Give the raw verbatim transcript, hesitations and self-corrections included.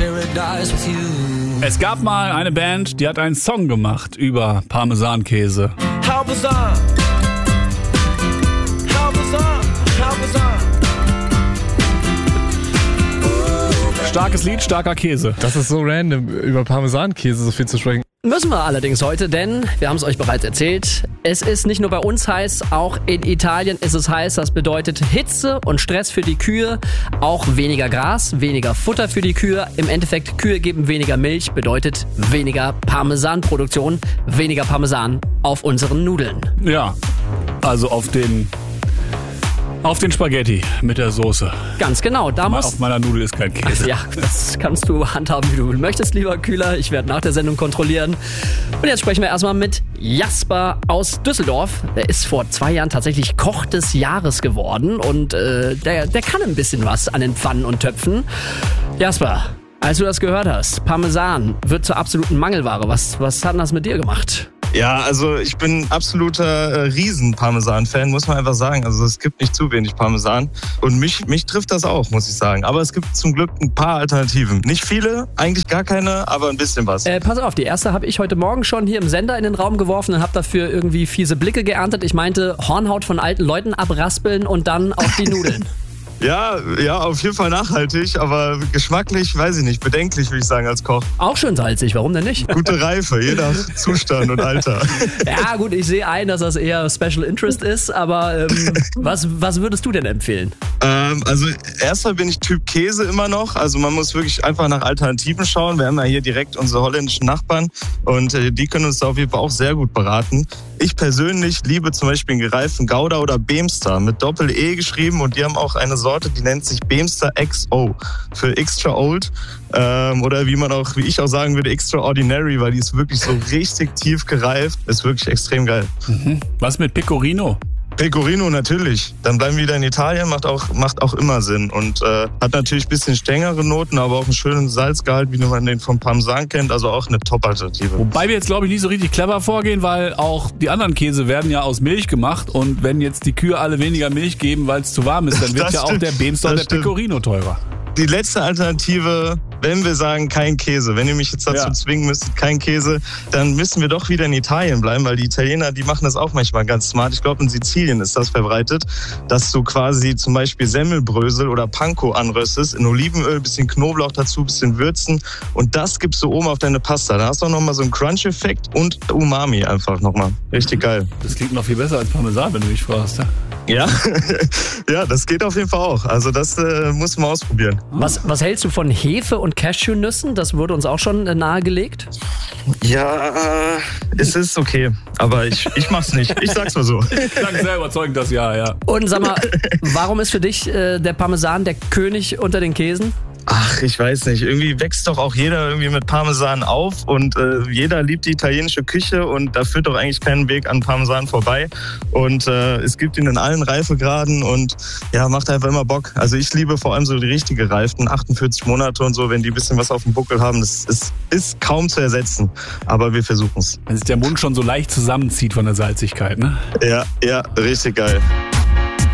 paradise with you. Es gab mal eine Band, die hat einen Song gemacht über Parmesankäse. Parmesan. Parmesan. Parmesan. Starkes Lied, starker Käse. Das ist so random, über Parmesankäse so viel zu sprechen. Müssen wir allerdings heute, denn wir haben es euch bereits erzählt, es ist nicht nur bei uns heiß, auch in Italien ist es heiß. Das bedeutet Hitze und Stress für die Kühe, auch weniger Gras, weniger Futter für die Kühe. Im Endeffekt, Kühe geben weniger Milch, bedeutet weniger Parmesanproduktion, weniger Parmesan auf unseren Nudeln. Ja, also auf den... Auf den Spaghetti mit der Soße. Ganz genau. Da muss Auf meiner Nudel ist kein Käse. Ja, das kannst du handhaben, wie du möchtest, lieber Kühler. Ich werde nach der Sendung kontrollieren. Und jetzt sprechen wir erstmal mit Jasper aus Düsseldorf. Der ist vor zwei Jahren tatsächlich Koch des Jahres geworden. Und äh, der, der kann ein bisschen was an den Pfannen und Töpfen. Jasper, als du das gehört hast, Parmesan wird zur absoluten Mangelware. Was, was hat denn das mit dir gemacht? Ja, also ich bin absoluter äh, Riesen-Parmesan-Fan, muss man einfach sagen. Also es gibt nicht zu wenig Parmesan und mich, mich trifft das auch, muss ich sagen. Aber es gibt zum Glück ein paar Alternativen. Nicht viele, eigentlich gar keine, aber ein bisschen was. Äh, pass auf, die erste habe ich heute Morgen schon hier im Sender in den Raum geworfen und habe dafür irgendwie fiese Blicke geerntet. Ich meinte Hornhaut von alten Leuten abraspeln und dann auf die Nudeln. Ja, ja, auf jeden Fall nachhaltig, aber geschmacklich, weiß ich nicht, bedenklich, würde ich sagen, als Koch. Auch schön salzig, warum denn nicht? Gute Reife, je nach Zustand und Alter. Ja gut, ich sehe ein, dass das eher Special Interest ist, aber ähm, was, was würdest du denn empfehlen? Ähm, also erstmal bin ich Typ Käse immer noch, also man muss wirklich einfach nach Alternativen schauen. Wir haben ja hier direkt unsere holländischen Nachbarn und äh, die können uns da auf jeden Fall auch sehr gut beraten. Ich persönlich liebe zum Beispiel einen gereiften Gouda oder Beemster mit Doppel-E geschrieben und die haben auch eine Sorte, die nennt sich Beemster X O für Extra Old ähm, oder wie man auch, wie ich auch sagen würde, Extraordinary, weil die ist wirklich so richtig tief gereift. Ist wirklich extrem geil. Mhm. Was mit Pecorino? Pecorino natürlich. Dann bleiben wir wieder in Italien, macht auch, macht auch immer Sinn. Und äh, hat natürlich ein bisschen strengere Noten, aber auch einen schönen Salzgehalt, wie man den vom Parmesan kennt. Also auch eine Top-Alternative. Wobei wir jetzt, glaube ich, nicht so richtig clever vorgehen, weil auch die anderen Käse werden ja aus Milch gemacht. Und wenn jetzt die Kühe alle weniger Milch geben, weil es zu warm ist, dann wird Das ja stimmt. auch der Beemster und der Das stimmt. Pecorino teurer. Die letzte Alternative, wenn wir sagen kein Käse, wenn ihr mich jetzt dazu Ja. zwingen müsstet, kein Käse, dann müssen wir doch wieder in Italien bleiben, weil die Italiener, die machen das auch manchmal ganz smart. Ich glaube, in Sizilien ist das verbreitet, dass du quasi zum Beispiel Semmelbrösel oder Panko anröstest, in Olivenöl, bisschen Knoblauch dazu, bisschen Würzen und das gibst du oben auf deine Pasta. Da hast du auch nochmal so einen Crunch-Effekt und Umami einfach nochmal. Richtig geil. Das klingt noch viel besser als Parmesan, wenn du mich fragst. Ja? Ja, ja, das geht auf jeden Fall auch. Also das äh, muss man ausprobieren. Was, was hältst du von Hefe und Cashewnüssen? Das wurde uns auch schon äh, nahegelegt. Ja, äh, es ist okay, aber ich, ich mach's nicht. Ich sag's mal so. Klang sehr überzeugend, das Jahr, ja. Und sag mal, warum ist für dich äh, der Parmesan der König unter den Käsen? Ach, ich weiß nicht. Irgendwie wächst doch auch jeder irgendwie mit Parmesan auf und äh, jeder liebt die italienische Küche und da führt doch eigentlich keinen Weg an Parmesan vorbei. Und äh, es gibt ihn in allen Reifegraden und ja, macht einfach immer Bock. Also ich liebe vor allem so die richtige Reifen, achtundvierzig Monate und so, wenn die ein bisschen was auf dem Buckel haben. Das ist, ist kaum zu ersetzen, aber wir versuchen es. Wenn sich der Mund schon so leicht zusammenzieht von der Salzigkeit, ne? Ja, ja, richtig geil.